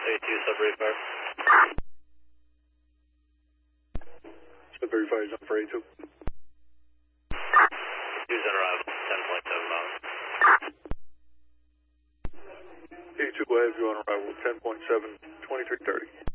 A2 Sudbury Fire. Sudbury Fire is on for A2. A2's on arrival, 10.7 miles. A2 will have you on arrival, 10.7, 2330.